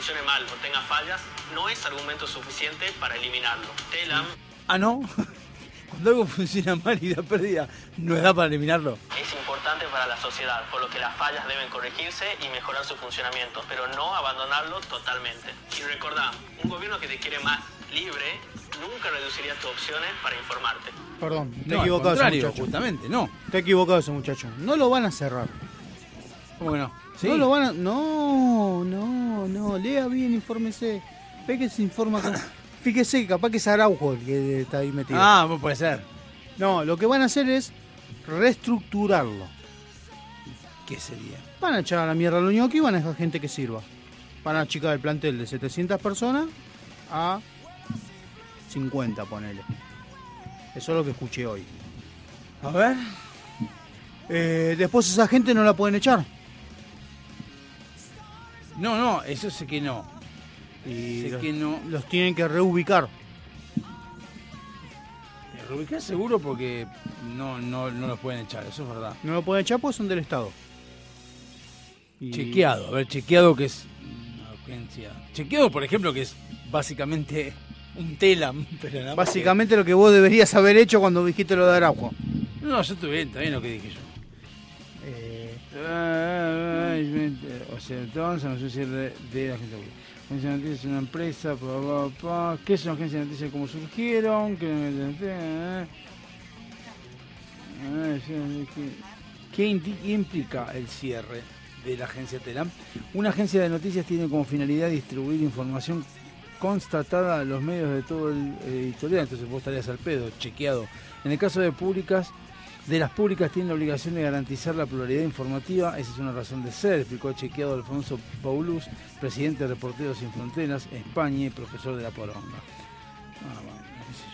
funcione mal o tenga fallas no es argumento suficiente para eliminarlo. Telam... Ah, ¿no? Cuando algo funciona mal y da pérdida, no da para eliminarlo. Es importante para la sociedad, por lo que las fallas deben corregirse y mejorar su funcionamiento, pero no abandonarlo totalmente. Y recordá, un gobierno que te quiere más libre nunca reduciría tus opciones para informarte. Perdón, está No, equivocado ese muchacho. justamente, no. Está equivocado ese muchacho. No lo van a cerrar. ¿Cómo que no? ¿Sí? No lo van a... No. Lea bien, infórmese. Ve que se informa con... Fíjese, capaz que es Araujo el que está ahí metido. Ah, puede ser. No, lo que van a hacer es reestructurarlo. ¿Qué sería? Van a echar a la mierda a los ñoquis y van a dejar gente que sirva. Van a achicar el plantel de 700 personas a 50, ponele. Eso es lo que escuché hoy. A ver. Después esa gente no la pueden echar. No, eso sé que no. Y Sé que no. los tienen que reubicar. Reubicar seguro porque no los pueden echar, eso es verdad. No lo pueden echar porque son del Estado. Y... Chequeado, a ver, chequeado que es una urgencia. Chequeado, por ejemplo, que es básicamente un telam. Pero nada más Básicamente lo que vos deberías haber hecho cuando dijiste lo de Araujo. No, yo estuve bien, está bien lo que dije yo. O sea, entonces, no sé si es de la agencia pública. Agencia de noticias es una empresa, ¿qué es una agencia de noticias como surgieron? ¿Qué implica el cierre de la agencia Telam? Una agencia de noticias tiene como finalidad distribuir información constatada a los medios de todo el editorial, entonces vos estarías al pedo, chequeado. En el caso de las públicas tienen la obligación de garantizar la pluralidad informativa, esa es una razón de ser, explicó chequeado Alfonso Paulús, presidente de Reporteros Sin Fronteras, España y profesor de la Poronga. Bueno, qué sé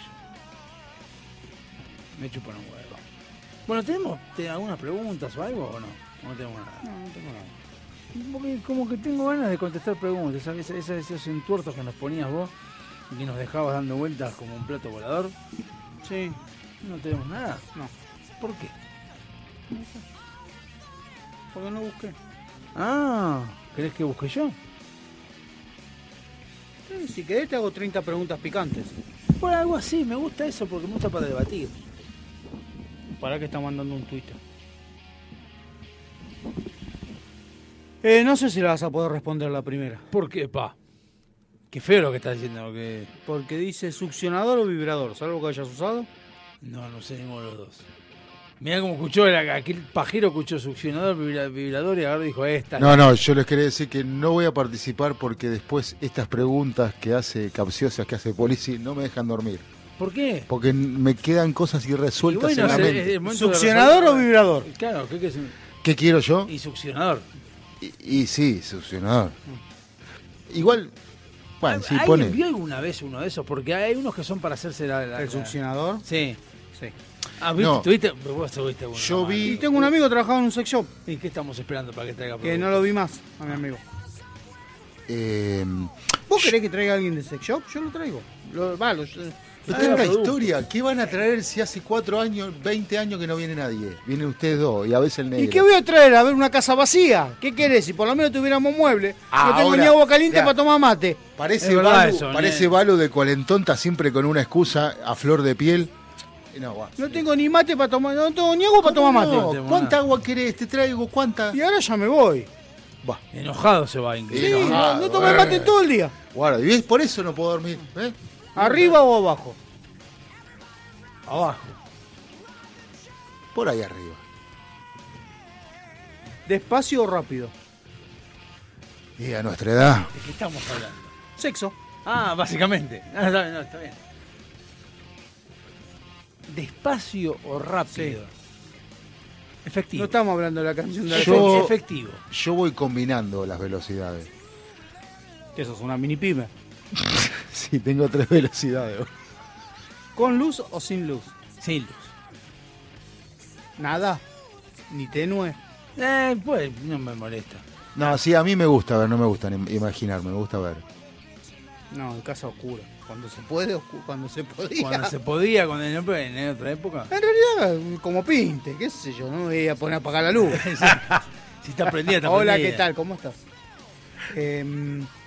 yo. Me chupan un huevo. Bueno, ¿tenemos algunas preguntas o algo o no? ¿O no tenemos nada? No tengo nada. Porque como que tengo ganas de contestar preguntas, ¿sabes? Esos entuertos que nos ponías vos y que nos dejabas dando vueltas como un plato volador. Sí. No tenemos nada. No. ¿Por qué? Porque no busqué. Ah, ¿querés que busque yo? Si querés te hago 30 preguntas picantes. Bueno, algo así, me gusta eso porque me gusta para debatir. Para que está mandando un Twitter. No sé si la vas a poder responder la primera. ¿Por qué, pa? Qué feo lo que estás diciendo. Que... Porque dice succionador o vibrador. ¿Salvo que hayas usado? No sé ninguno de los dos. Mirá cómo escuchó, aquel pajero escuchó succionador, vibrador y agarró y dijo esta. No, yo les quería decir que no voy a participar porque después estas preguntas que hace capciosas, que hace Polisi, no me dejan dormir. ¿Por qué? Porque me quedan cosas irresueltas Y bueno, en la mente. ¿Succionador o vibrador? Claro, ¿qué es? ¿Qué quiero yo? Y succionador. Y sí, succionador. Igual, bueno, sí, ¿Alguien pone. vio alguna vez uno de esos? Porque hay unos que son para hacerse ¿El succionador? Sí. Sí. Ah, ¿viste? No. ¿Tuviste? Vos tuviste uno. Yo vi- Y tengo un amigo que trabajaba en un sex shop. ¿Y qué estamos esperando para que traiga Que producto? no lo vi más a mi amigo. ¿Vos querés que traiga a alguien de sex shop? Yo lo traigo. Pero Ah, tanta producto. historia. ¿Qué van a traer si hace 4 años, 20 años que no viene nadie? Vienen ustedes dos y a veces el negro. ¿Y qué voy a traer? A ver una casa vacía. ¿Qué querés? Si por lo menos tuviéramos muebles. No tengo Ahora, ni agua caliente ya. para tomar mate. Parece Es verdad Balu, eso, parece Balu de Cualentonta siempre con una excusa a flor de piel. No, va. No tengo ni mate para tomar. No tengo ni agua para tomar mate. No, tengo ¿cuánta nada. agua querés? Te traigo, ¿cuánta? Y ahora ya me voy. Va. Enojado se va Sí, incluso. no tomé mate todo el día. Guarda, y ves, por eso no puedo dormir. ¿Eh? ¿Arriba o abajo? Abajo. Por ahí arriba. ¿Despacio o rápido? Y a nuestra edad. ¿De qué estamos hablando? Sexo. Ah, básicamente. Ah, está bien. ¿Despacio o rápido? Efectivo. No estamos hablando de la canción de la Yo- Efectivo. Yo voy combinando las velocidades. Que eso es una mini pyme. Sí, tengo 3 velocidades. ¿Con luz o sin luz? Sin luz. Nada. Ni tenue. Pues no me molesta. No, sí, a mí me gusta ver, no me gusta imaginar, me gusta ver. No, en casa oscura. Cuando se puede, cuando se podía. Cuando se podía, cuando en otra época. En realidad, como pinte, qué sé yo, no me voy a poner a apagar la luz. Si está prendida, está Hola, prendida. ¿qué tal? ¿Cómo estás?